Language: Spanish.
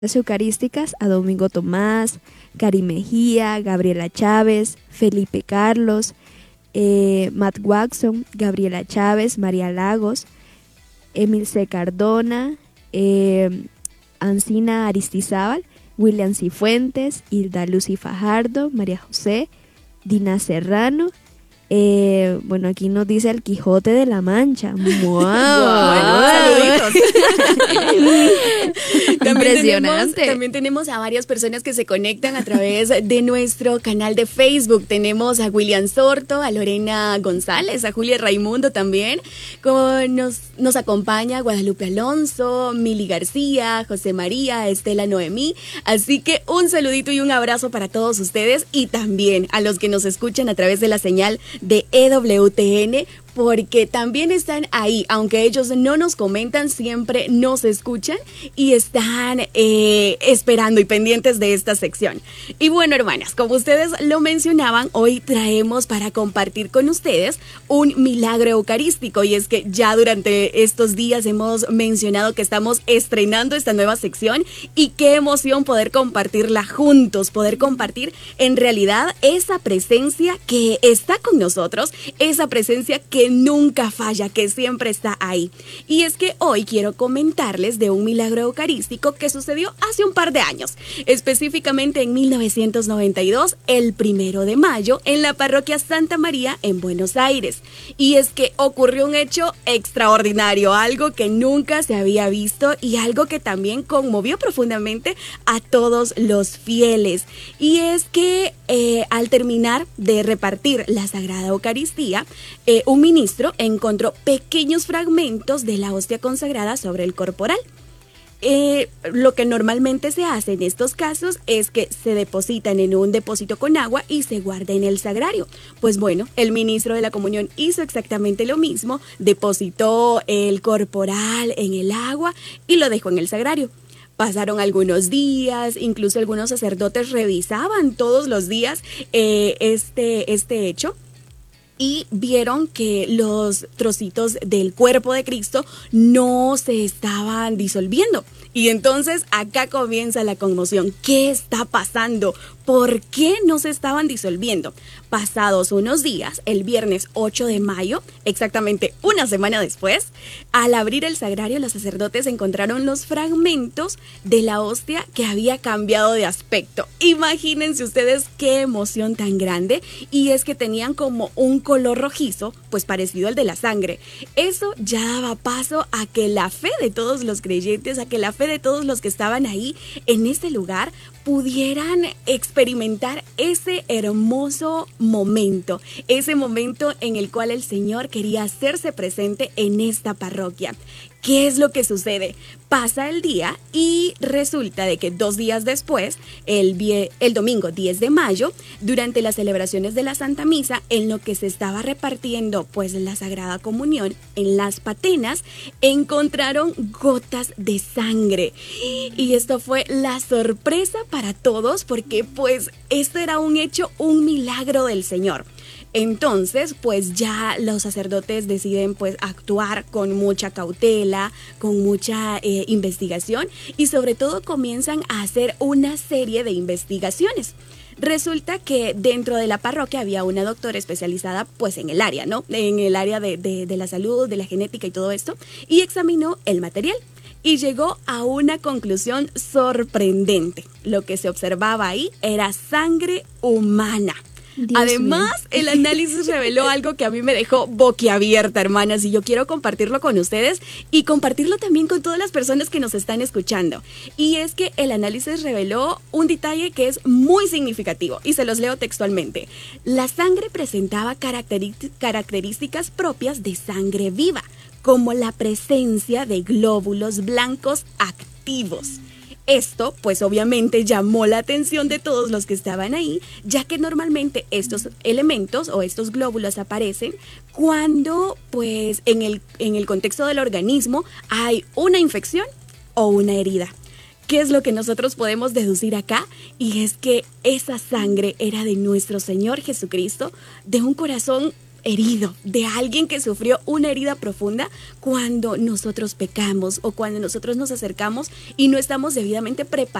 Las eucarísticas a Domingo Tomás, Cari Mejía, Gabriela Chávez, Felipe Carlos, Matt Watson, Gabriela Chávez, María Lagos, Emilce Cardona, Ancina Aristizábal, William Cifuentes, Hilda Lucy Fajardo, María José, Dina Serrano. Bueno, aquí nos dice el Quijote de la Mancha. ¡Wow! Saluditos. Impresionante. También tenemos a varias personas que se conectan a través de nuestro canal de Facebook. Tenemos a William Sorto, a Lorena González, a Julia Raimundo también. Nos acompaña Guadalupe Alonso, Mili García, José María, Estela Noemí. Así que un saludito y un abrazo para todos ustedes y también a los que nos escuchan a través de la señal de EWTN, porque también están ahí, aunque ellos no nos comentan, siempre nos escuchan y están esperando y pendientes de esta sección. Y bueno, hermanas, como ustedes lo mencionaban, hoy traemos para compartir con ustedes un milagro eucarístico, y es que ya durante estos días hemos mencionado que estamos estrenando esta nueva sección y qué emoción poder compartirla juntos, poder compartir en realidad esa presencia que está con nosotros, esa presencia que nunca falla, que siempre está ahí. Y es que hoy quiero comentarles de un milagro eucarístico que sucedió hace un par de años, específicamente en 1992, el 1 de mayo, en la parroquia Santa María en Buenos Aires. Y es que ocurrió un hecho extraordinario, algo que nunca se había visto y algo que también conmovió profundamente a todos los fieles. Y es que al terminar de repartir la Sagrada Eucaristía, un ministro encontró pequeños fragmentos de la hostia consagrada sobre el corporal. Lo que normalmente se hace en estos casos es que se depositan en un depósito con agua y se guarda en el sagrario. Pues bueno, el ministro de la comunión hizo exactamente lo mismo, depositó el corporal en el agua y lo dejó en el sagrario. Pasaron algunos días, incluso algunos sacerdotes revisaban todos los días este hecho, y vieron que los trocitos del cuerpo de Cristo no se estaban disolviendo. Y entonces acá comienza la conmoción. ¿Qué está pasando? ¿Por qué no se estaban disolviendo? Pasados unos días, el viernes 8 de mayo, exactamente una semana después, al abrir el sagrario, los sacerdotes encontraron los fragmentos de la hostia que había cambiado de aspecto. Imagínense ustedes qué emoción tan grande. Y es que tenían como un color rojizo, pues parecido al de la sangre. Eso ya daba paso a que la fe de todos los creyentes, a que la fe de todos los que estaban ahí en este lugar pudieran experimentar ese hermoso momento, ese momento en el cual el Señor quería hacerse presente en esta parroquia. ¿Qué es lo que sucede? Pasa el día y resulta de que 2 días después, el domingo 10 de mayo, durante las celebraciones de la Santa Misa, en lo que se estaba repartiendo pues la Sagrada Comunión en las patenas, encontraron gotas de sangre. Y esto fue la sorpresa para todos, porque pues esto era un hecho, un milagro del Señor. Entonces, pues ya los sacerdotes deciden pues actuar con mucha cautela, con mucha investigación, y sobre todo comienzan a hacer una serie de investigaciones. Resulta que dentro de la parroquia había una doctora especializada pues en el área, ¿no? En el área de la salud, de la genética y todo esto, y examinó el material. Y llegó a una conclusión sorprendente. Lo que se observaba ahí era sangre humana. Además, el análisis reveló algo que a mí me dejó boquiabierta, hermanas, y yo quiero compartirlo con ustedes y compartirlo también con todas las personas que nos están escuchando. Y es que el análisis reveló un detalle que es muy significativo, y se los leo textualmente. La sangre presentaba características propias de sangre viva, como la presencia de glóbulos blancos activos. Esto, pues obviamente llamó la atención de todos los que estaban ahí, ya que normalmente estos elementos o estos glóbulos aparecen cuando, pues, en el contexto del organismo hay una infección o una herida. ¿Qué es lo que nosotros podemos deducir acá? Y es que esa sangre era de nuestro Señor Jesucristo, de un corazón herido, de alguien que sufrió una herida profunda cuando nosotros pecamos o cuando nosotros nos acercamos y no estamos debidamente preparados